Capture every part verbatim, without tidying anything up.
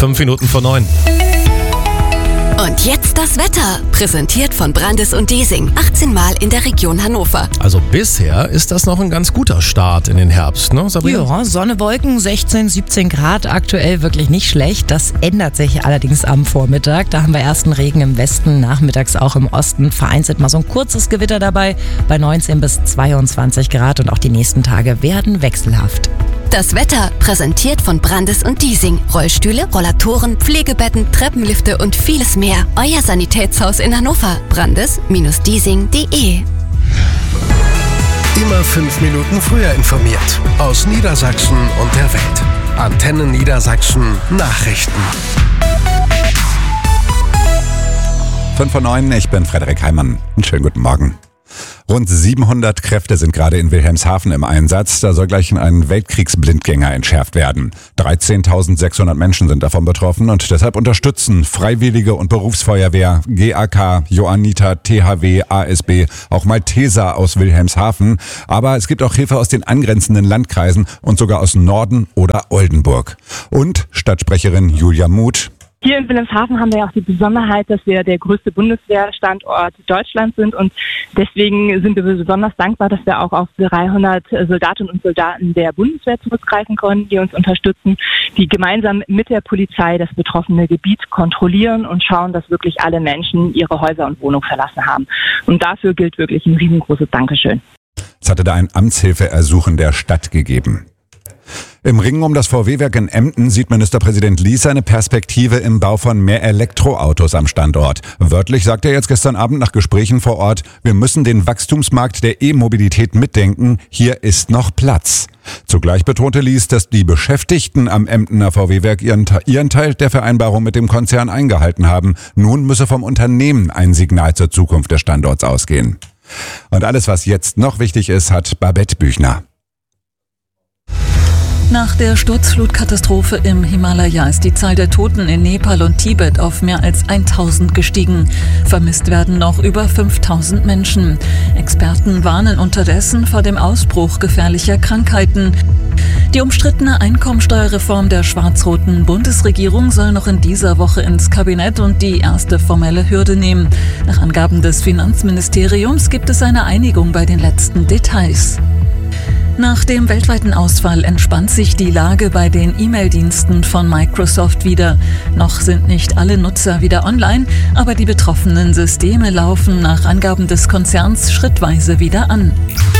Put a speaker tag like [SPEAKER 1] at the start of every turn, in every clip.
[SPEAKER 1] Fünf Minuten vor neun.
[SPEAKER 2] Und jetzt das Wetter, präsentiert von Brandes und Desing, achtzehn Mal in der Region Hannover.
[SPEAKER 1] Also bisher ist das noch ein ganz guter Start in den Herbst, ne, Sabrina?
[SPEAKER 3] Ja, Sonne, Wolken, sechzehn, siebzehn Grad, aktuell wirklich nicht schlecht. Das ändert sich allerdings am Vormittag. Da haben wir ersten Regen im Westen, nachmittags auch im Osten. Vereinzelt mal so ein kurzes Gewitter dabei bei neunzehn bis zweiundzwanzig Grad und auch die nächsten Tage werden wechselhaft.
[SPEAKER 2] Das Wetter, präsentiert von Brandes und Desing. Rollstühle, Rollatoren, Pflegebetten, Treppenlifte und vieles mehr. Euer Sanitätshaus in Hannover. brandes Bindestrich desing punkt de.
[SPEAKER 4] Immer fünf Minuten früher informiert. Aus Niedersachsen und der Welt. Antenne Niedersachsen Nachrichten.
[SPEAKER 5] fünf vor neun, ich bin Frederik Heimann. Einen schönen guten Morgen. Rund siebenhundert Kräfte sind gerade in Wilhelmshaven im Einsatz. Da soll gleich ein Weltkriegsblindgänger entschärft werden. dreizehntausendsechshundert Menschen sind davon betroffen und deshalb unterstützen Freiwillige und Berufsfeuerwehr, G A K, Johanniter, T H W, A S B, auch Malteser aus Wilhelmshaven. Aber es gibt auch Hilfe aus den angrenzenden Landkreisen und sogar aus Norden oder Oldenburg. Und Stadtsprecherin Julia Muth:
[SPEAKER 6] Hier in Wilhelmshaven haben wir ja auch die Besonderheit, dass wir der größte Bundeswehrstandort Deutschlands sind, und deswegen sind wir besonders dankbar, dass wir auch auf dreihundert Soldatinnen und Soldaten der Bundeswehr zurückgreifen können, die uns unterstützen, die gemeinsam mit der Polizei das betroffene Gebiet kontrollieren und schauen, dass wirklich alle Menschen ihre Häuser und Wohnungen verlassen haben. Und dafür gilt wirklich ein riesengroßes Dankeschön.
[SPEAKER 5] Es hatte da ein Amtshilfeersuchen der Stadt gegeben. Im Ringen um das V W-Werk in Emden sieht Ministerpräsident Lies eine Perspektive im Bau von mehr Elektroautos am Standort. Wörtlich sagt er jetzt gestern Abend nach Gesprächen vor Ort: Wir müssen den Wachstumsmarkt der E-Mobilität mitdenken, hier ist noch Platz. Zugleich betonte Lies, dass die Beschäftigten am Emdener V W-Werk ihren, ihren Teil der Vereinbarung mit dem Konzern eingehalten haben. Nun müsse vom Unternehmen ein Signal zur Zukunft des Standorts ausgehen. Und alles, was jetzt noch wichtig ist, hat Babette Büchner.
[SPEAKER 7] Nach der Sturzflutkatastrophe im Himalaya ist die Zahl der Toten in Nepal und Tibet auf mehr als tausend gestiegen. Vermisst werden noch über fünftausend Menschen. Experten warnen unterdessen vor dem Ausbruch gefährlicher Krankheiten. Die umstrittene Einkommensteuerreform der schwarz-roten Bundesregierung soll noch in dieser Woche ins Kabinett und die erste formelle Hürde nehmen. Nach Angaben des Finanzministeriums gibt es eine Einigung bei den letzten Details. Nach dem weltweiten Ausfall entspannt sich die Lage bei den E-Mail-Diensten von Microsoft wieder. Noch sind nicht alle Nutzer wieder online, aber die betroffenen Systeme laufen nach Angaben des Konzerns schrittweise wieder an.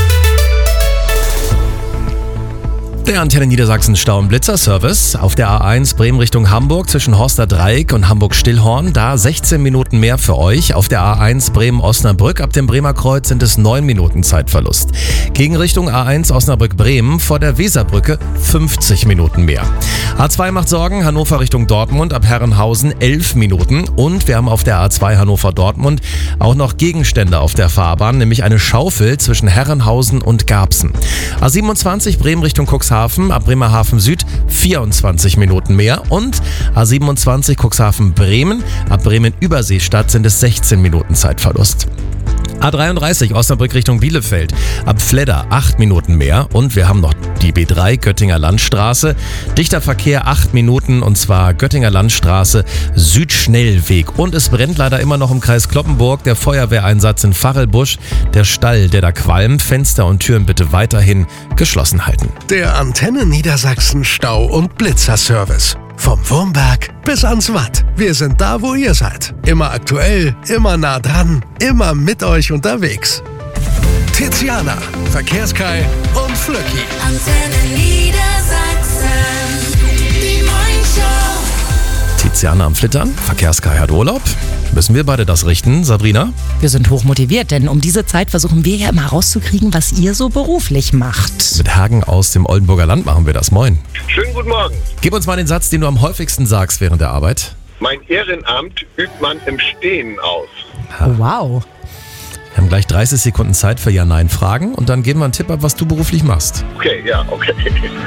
[SPEAKER 1] Der Antenne Niedersachsen Stau- und Blitzer-Service auf der A eins Bremen Richtung Hamburg zwischen Horster Dreieck und Hamburg-Stillhorn. Da sechzehn Minuten mehr für euch. Auf der A eins Bremen-Osnabrück ab dem Bremer Kreuz sind es neun Minuten Zeitverlust. Gegenrichtung A eins Osnabrück-Bremen vor der Weserbrücke fünfzig Minuten mehr. A zwei macht Sorgen, Hannover Richtung Dortmund ab Herrenhausen elf Minuten. Und wir haben auf der A zwei Hannover-Dortmund auch noch Gegenstände auf der Fahrbahn, nämlich eine Schaufel zwischen Herrenhausen und Garbsen. A siebenundzwanzig Bremen Richtung Cuxhaven ab Bremerhaven Süd vierundzwanzig Minuten mehr, und A siebenundzwanzig Cuxhaven Bremen ab Bremen Überseestadt sind es sechzehn Minuten Zeitverlust. A dreiunddreißig Osnabrück Richtung Bielefeld ab Fledder acht Minuten mehr, und wir haben noch die B drei Göttinger Landstraße. Dichter Verkehr acht Minuten, und zwar Göttinger Landstraße Südschnellweg. Und es brennt leider immer noch im Kreis Cloppenburg. Der Feuerwehreinsatz in Fachelbusch, der Stall, der da qualmt. Fenster und Türen bitte weiterhin geschlossen halten.
[SPEAKER 4] Der Antenne Niedersachsen Stau- und Blitzer-Service. Vom Wurmberg bis ans Watt. Wir sind da, wo ihr seid. Immer aktuell, immer nah dran, immer mit euch unterwegs. Tiziana, Verkehrskai und Flöcki.
[SPEAKER 8] Antenne Niedersachsen, die Morningshow.
[SPEAKER 1] Tiziana am Flittern, Verkehrskai hat Urlaub. Müssen wir beide das richten, Sabrina?
[SPEAKER 3] Wir sind hochmotiviert, denn um diese Zeit versuchen wir ja immer rauszukriegen, was ihr so beruflich macht.
[SPEAKER 1] Mit Hagen aus dem Oldenburger Land machen wir das. Moin.
[SPEAKER 9] Schönen guten Morgen.
[SPEAKER 1] Gib uns mal den Satz, den du am häufigsten sagst während der Arbeit.
[SPEAKER 9] Mein Ehrenamt übt man im Stehen aus.
[SPEAKER 3] Oh, wow.
[SPEAKER 1] Wir haben gleich dreißig Sekunden Zeit für Ja-Nein-Fragen und dann geben wir einen Tipp ab, was du beruflich machst.
[SPEAKER 9] Okay, ja, okay.